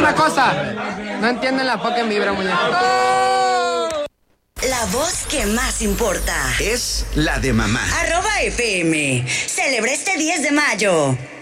una cosa. No entienden la fucking vibra, muñeco. La voz que más importa es la de mamá. @FM. Celebra este 10 de mayo.